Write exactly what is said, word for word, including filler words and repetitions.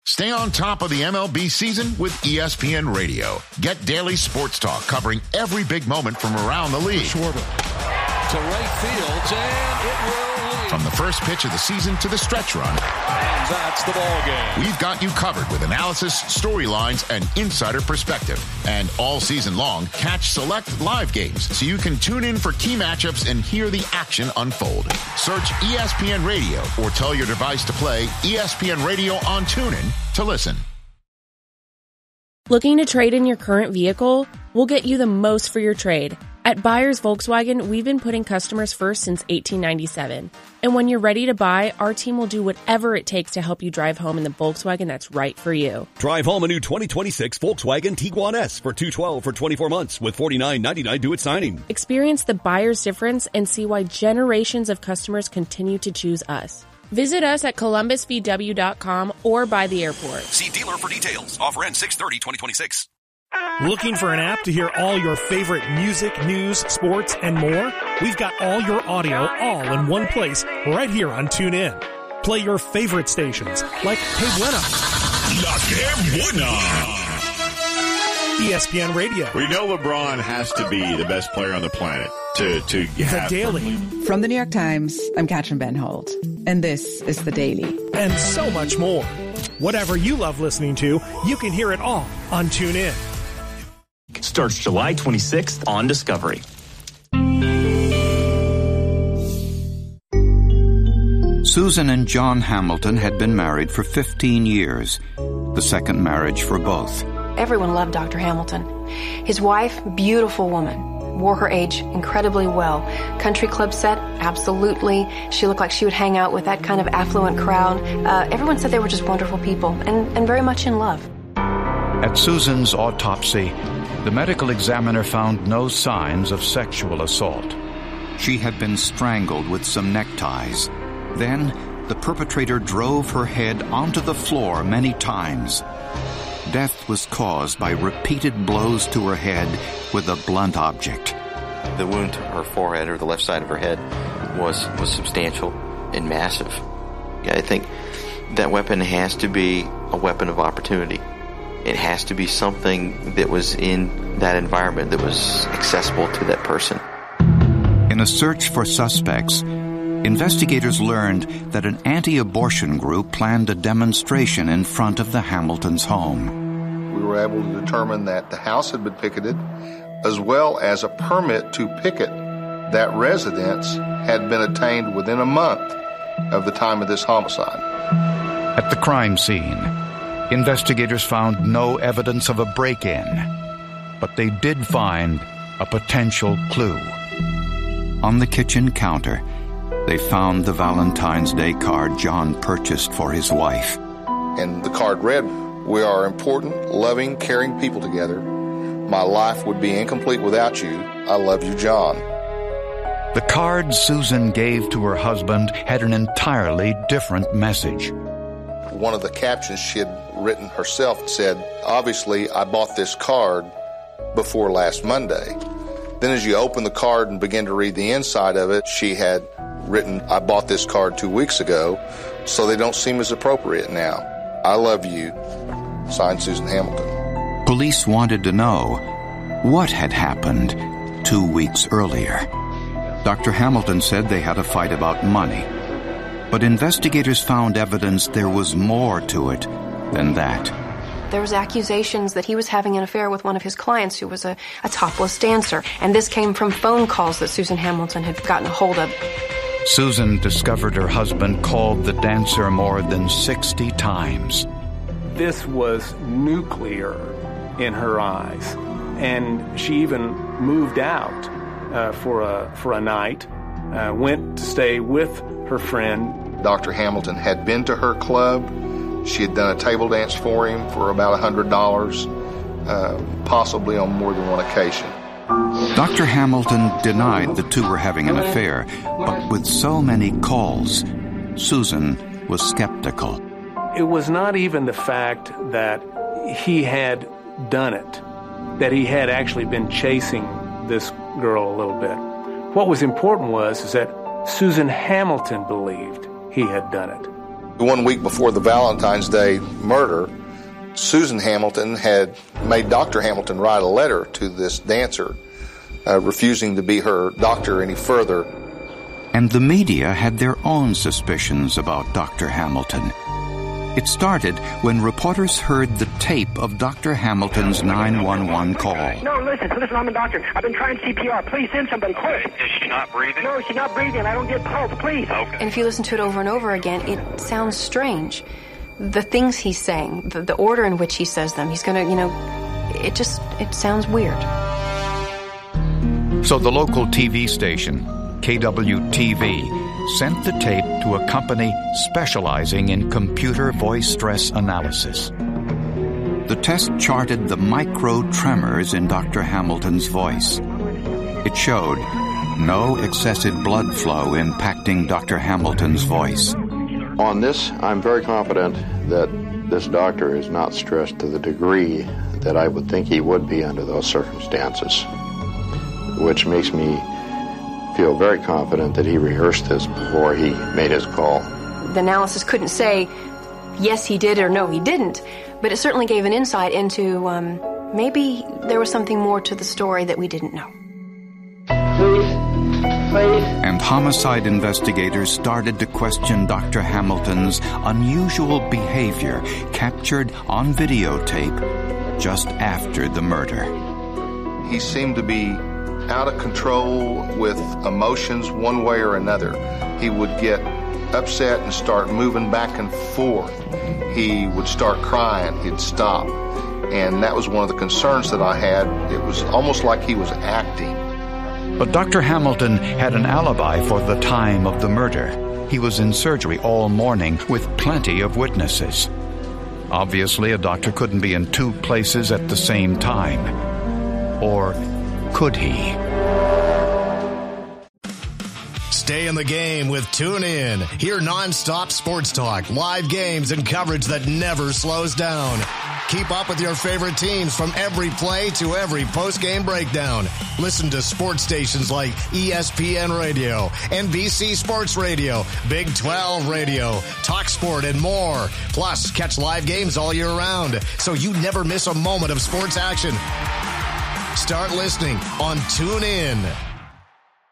Stay on top of the M L B season with E S P N Radio. Get daily sports talk covering every big moment from around the league. Schwarber to right field, and it will leave. From the first pitch of the season to the stretch run. And that's the ball game. We've got you covered with analysis, storylines, and insider perspective. And all season long, catch select live games so you can tune in for key matchups and hear the action unfold. Search E S P N Radio or tell your device to play E S P N Radio on TuneIn to listen. Looking to trade in your current vehicle? We'll get you the most for your trade. At Buyers Volkswagen, we've been putting customers first since eighteen ninety-seven. And when you're ready to buy, our team will do whatever it takes to help you drive home in the Volkswagen that's right for you. Drive home a new twenty twenty-six Volkswagen Tiguan S for two hundred twelve dollars for twenty-four months with forty-nine ninety-nine due at signing. Experience the buyer's difference and see why generations of customers continue to choose us. Visit us at columbus v w dot com or by the airport. See dealer for details. Offer ends six thirty twenty twenty-six. Looking for an app to hear all your favorite music, news, sports, and more? We've got all your audio all in one place right here on TuneIn. Play your favorite stations like Que Buena, La Que Buena, E S P N Radio. We know LeBron has to be the best player on the planet to, to have. The Daily. From the New York Times, I'm Katrin Benholt, and this is The Daily. And so much more. Whatever you love listening to, you can hear it all on TuneIn. Starts July twenty-sixth on Discovery. Susan and John Hamilton had been married for fifteen years, the second marriage for both. Everyone loved Doctor Hamilton. His wife, beautiful woman, wore her age incredibly well. Country club set, absolutely. She looked like she would hang out with that kind of affluent crowd. Uh, everyone said they were just wonderful people and, and very much in love. At Susan's autopsy, the medical examiner found no signs of sexual assault. She had been strangled with some neckties. Then, the perpetrator drove her head onto the floor many times. Death was caused by repeated blows to her head with a blunt object. The wound to her forehead, or the left side of her head, was, was substantial and massive. I think that weapon has to be a weapon of opportunity. It has to be something that was in that environment that was accessible to that person. In a search for suspects, investigators learned that an anti-abortion group planned a demonstration in front of the Hamiltons' home. We were able to determine that the house had been picketed, as well as a permit to picket that residence had been obtained within a month of the time of this homicide. At the crime scene, investigators found no evidence of a break-in, but they did find a potential clue. On the kitchen counter, they found the Valentine's Day card John purchased for his wife. And the card read, "We are important, loving, caring people together. My life would be incomplete without you. I love you, John." The card Susan gave to her husband had an entirely different message. One of the captions she had written herself said, "Obviously, I bought this card before last Monday." Then as you open the card and begin to read the inside of it, she had written, "I bought this card two weeks ago, so they don't seem as appropriate now. I love you." Signed, Susan Hamilton. Police wanted to know what had happened two weeks earlier. Doctor Hamilton said they had a fight about money. But investigators found evidence there was more to it than that. There was accusations that he was having an affair with one of his clients who was a, a topless dancer. And this came from phone calls that Susan Hamilton had gotten a hold of. Susan discovered her husband called the dancer more than sixty times. This was nuclear in her eyes. And she even moved out uh, for a for a night, uh, went to stay with her friend. Doctor Hamilton had been to her club. She had done a table dance for him for about one hundred dollars, uh, possibly on more than one occasion. Doctor Hamilton denied the two were having an affair, but with so many calls, Susan was skeptical. It was not even the fact that he had done it, that he had actually been chasing this girl a little bit. What was important was is that Susan Hamilton believed he had done it. One week before the Valentine's Day murder, Susan Hamilton had made Doctor Hamilton write a letter to this dancer, uh, refusing to be her doctor any further. And the media had their own suspicions about Doctor Hamilton. It started when reporters heard the tape of Doctor Hamilton's nine one one call. No, listen, listen, I'm a doctor. I've been trying C P R. Please send somebody quick. Is she not breathing? No, she's not breathing. I don't get pulse, please. Okay. And if you listen to it over and over again, it sounds strange. The things he's saying, the, the order in which he says them, he's going to, you know, it just, it sounds weird. So the local T V station, K W T V, sent the tape to a company specializing in computer voice stress analysis. The test charted the micro tremors in Doctor Hamilton's voice. It showed no excessive blood flow impacting Doctor Hamilton's voice. On this, I'm very confident that this doctor is not stressed to the degree that I would think he would be under those circumstances, which makes me feel very confident that he rehearsed this before he made his call. The analysis couldn't say, yes, he did or no, he didn't, but it certainly gave an insight into um, maybe there was something more to the story that we didn't know. Please, please. And homicide investigators started to question Doctor Hamilton's unusual behavior captured on videotape just after the murder. He seemed to be out of control with emotions one way or another. He would get upset and start moving back and forth. He would start crying. He'd stop. And that was one of the concerns that I had. It was almost like he was acting. But Doctor Hamilton had an alibi for the time of the murder. He was in surgery all morning with plenty of witnesses. Obviously, a doctor couldn't be in two places at the same time. Or could he? Stay in the game with TuneIn. Hear nonstop sports talk, live games, and coverage that never slows down. Keep up with your favorite teams from every play to every post-game breakdown. Listen to sports stations like E S P N Radio, N B C Sports Radio, Big twelve Radio, TalkSport, and more. Plus, catch live games all year round, so you never miss a moment of sports action. Start listening on TuneIn.